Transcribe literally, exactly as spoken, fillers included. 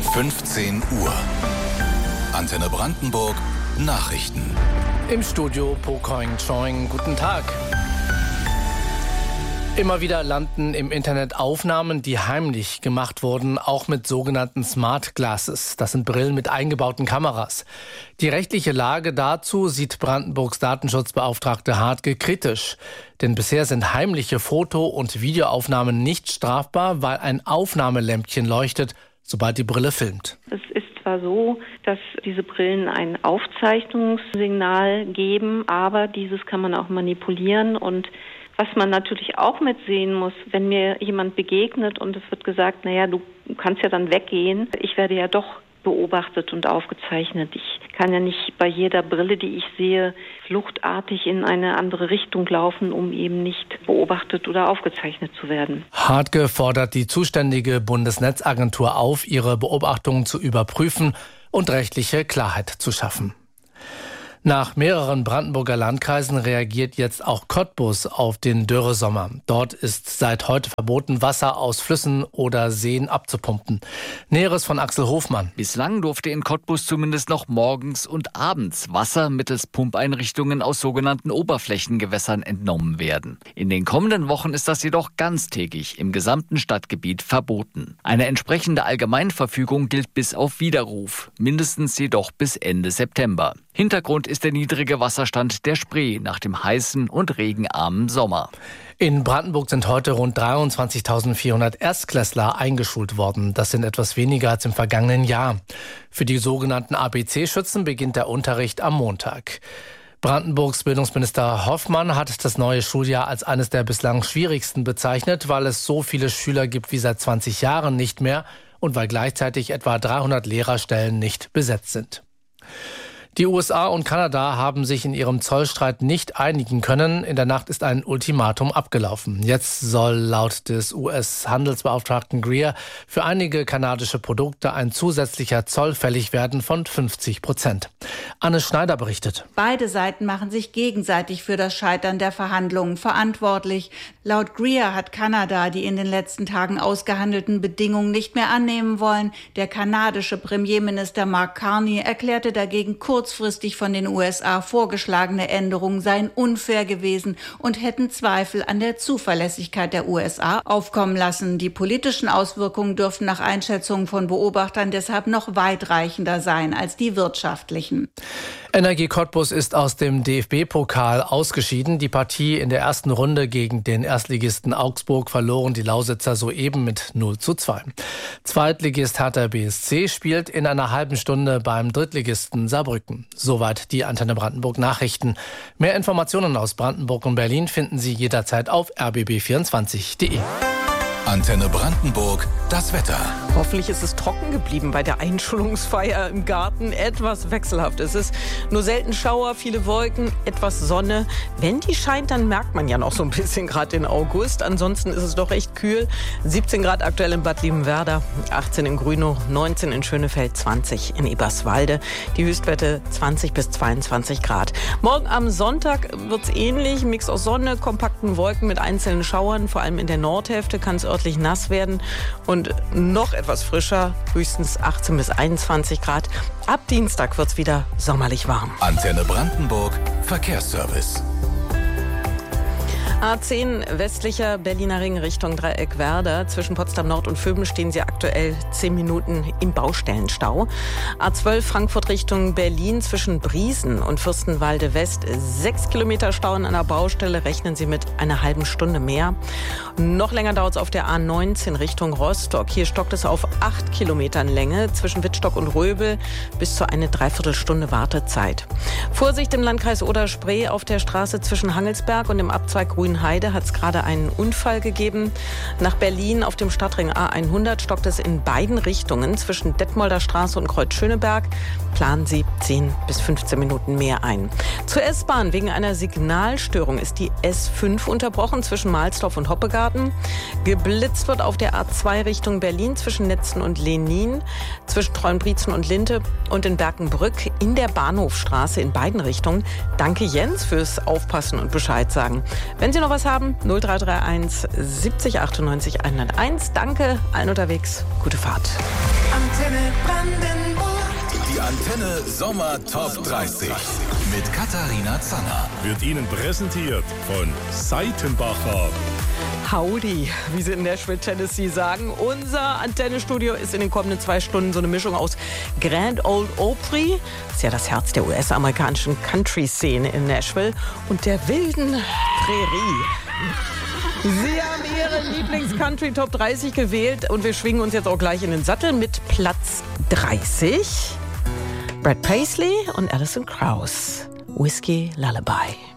fünfzehn Uhr. Antenne Brandenburg Nachrichten. Im Studio Po Koing Choing. Guten Tag. Immer wieder landen im Internet Aufnahmen, die heimlich gemacht wurden, auch mit sogenannten Smart Glasses. Das sind Brillen mit eingebauten Kameras. Die rechtliche Lage dazu sieht Brandenburgs Datenschutzbeauftragte Hartke kritisch. Denn bisher sind heimliche Foto- und Videoaufnahmen nicht strafbar, weil ein Aufnahmelämpchen leuchtet, sobald die Brille filmt. Es ist zwar so, dass diese Brillen ein Aufzeichnungssignal geben, aber dieses kann man auch manipulieren. Und was man natürlich auch mitsehen muss, wenn mir jemand begegnet und es wird gesagt, naja, du kannst ja dann weggehen, ich werde ja doch beobachtet und aufgezeichnet. Ich kann ja nicht bei jeder Brille, die ich sehe, fluchtartig in eine andere Richtung laufen, um eben nicht beobachtet oder aufgezeichnet zu werden. Hartke fordert die zuständige Bundesnetzagentur auf, ihre Beobachtungen zu überprüfen und rechtliche Klarheit zu schaffen. Nach mehreren Brandenburger Landkreisen reagiert jetzt auch Cottbus auf den Dürresommer. Dort ist seit heute verboten, Wasser aus Flüssen oder Seen abzupumpen. Näheres von Axel Hofmann. Bislang durfte in Cottbus zumindest noch morgens und abends Wasser mittels Pumpeinrichtungen aus sogenannten Oberflächengewässern entnommen werden. In den kommenden Wochen ist das jedoch ganztägig im gesamten Stadtgebiet verboten. Eine entsprechende Allgemeinverfügung gilt bis auf Widerruf, mindestens jedoch bis Ende September. Hintergrund ist der niedrige Wasserstand der Spree nach dem heißen und regenarmen Sommer. In Brandenburg sind heute rund dreiundzwanzigtausendvierhundert Erstklässler eingeschult worden. Das sind etwas weniger als im vergangenen Jahr. Für die sogenannten A B C-Schützen beginnt der Unterricht am Montag. Brandenburgs Bildungsminister Hoffmann hat das neue Schuljahr als eines der bislang schwierigsten bezeichnet, weil es so viele Schüler gibt wie seit zwanzig Jahren nicht mehr und weil gleichzeitig etwa dreihundert Lehrerstellen nicht besetzt sind. Die U S A und Kanada haben sich in ihrem Zollstreit nicht einigen können. In der Nacht ist ein Ultimatum abgelaufen. Jetzt soll laut des U S-Handelsbeauftragten Greer für einige kanadische Produkte ein zusätzlicher Zoll fällig werden von fünfzig Prozent. Anne Schneider berichtet. Beide Seiten machen sich gegenseitig für das Scheitern der Verhandlungen verantwortlich. Laut Greer hat Kanada die in den letzten Tagen ausgehandelten Bedingungen nicht mehr annehmen wollen. Der kanadische Premierminister Mark Carney erklärte dagegen kurzfristig von den U S A vorgeschlagene Änderungen seien unfair gewesen und hätten Zweifel an der Zuverlässigkeit der U S A aufkommen lassen. Die politischen Auswirkungen dürften nach Einschätzungen von Beobachtern deshalb noch weitreichender sein als die wirtschaftlichen. Energie Cottbus ist aus dem D F B-Pokal ausgeschieden. Die Partie in der ersten Runde gegen den Erstligisten Augsburg verloren die Lausitzer soeben mit null zu zwei. Zweitligist Hertha B S C spielt in einer halben Stunde beim Drittligisten Saarbrücken. Soweit die Antenne Brandenburg Nachrichten. Mehr Informationen aus Brandenburg und Berlin finden Sie jederzeit auf r b b vierundzwanzig punkt d e. Antenne Brandenburg, das Wetter. Hoffentlich ist es trocken geblieben bei der Einschulungsfeier im Garten. Etwas wechselhaft ist es. Nur selten Schauer, viele Wolken, etwas Sonne. Wenn die scheint, dann merkt man ja noch so ein bisschen gerade den August. Ansonsten ist es doch echt kühl. siebzehn Grad aktuell in Bad Liebenwerda, achtzehn in Grünow, neunzehn in Schönefeld, zwanzig in Eberswalde. Die Höchstwerte zwanzig bis zweiundzwanzig Grad. Morgen am Sonntag wird es ähnlich. Mix aus Sonne, kompakten Wolken mit einzelnen Schauern. Vor allem in der Nordhälfte kann es örtlich nass werden und noch etwas frischer, höchstens achtzehn bis einundzwanzig Grad. Ab Dienstag wird es wieder sommerlich warm. Antenne Brandenburg Verkehrsservice. A zehn westlicher Berliner Ring Richtung Dreieckwerder. Zwischen Potsdam Nord und Vöben stehen Sie aktuell zehn Minuten im Baustellenstau. A zwölf Frankfurt Richtung Berlin zwischen Briesen und Fürstenwalde West. Sechs Kilometer Stau an einer Baustelle. Rechnen Sie mit einer halben Stunde mehr. Noch länger dauert es auf der A neunzehn Richtung Rostock. Hier stockt es auf acht Kilometern Länge zwischen Wittstock und Röbel. Bis zu eine Dreiviertelstunde Wartezeit. Vorsicht im Landkreis Oder-Spree auf der Straße zwischen Hangelsberg und dem Abzweig Grün Heide hat es gerade einen Unfall gegeben. Nach Berlin auf dem Stadtring A hundert stockt es in beiden Richtungen zwischen Detmolder Straße und Kreuz Schöneberg. Planen Sie zehn bis fünfzehn Minuten mehr ein. Zur S-Bahn. Wegen einer Signalstörung ist die S fünf unterbrochen zwischen Mahlsdorf und Hoppegarten. Geblitzt wird auf der A zwei Richtung Berlin zwischen Netzen und Lenin, zwischen Treuenbrietzen und Linte und in Berkenbrück in der Bahnhofstraße in beiden Richtungen. Danke Jens fürs Aufpassen und Bescheid sagen. Wenn Sie noch was haben, null drei drei eins siebzig achtundneunzig hunderteins. Danke, allen unterwegs. Gute Fahrt. Antenne Brandenburg. Die Antenne Sommer Top dreißig mit Katharina Zanner. Wird Ihnen präsentiert von Seitenbacher. Howdy, wie sie in Nashville, Tennessee sagen. Unser Antennestudio ist in den kommenden zwei Stunden so eine Mischung aus Grand Ole Opry, das ist ja das Herz der U S-amerikanischen Country-Szene in Nashville, und der wilden Prärie. Sie haben Ihre Lieblings-Country-Top dreißig gewählt und wir schwingen uns jetzt auch gleich in den Sattel mit Platz dreißig. Brad Paisley und Alison Krauss. Whiskey Lullaby.